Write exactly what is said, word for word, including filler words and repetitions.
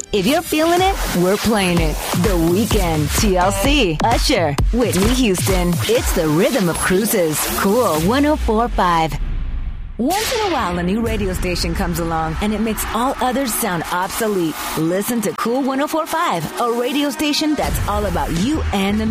If you're feeling it, we're playing it. The Weeknd, T L C, Usher, Whitney Houston. It's the rhythm of cruises. Cool one oh four point five. Once in a while, a new radio station comes along and it makes all others sound obsolete. Listen to Cool one oh four point five, a radio station that's all about you and the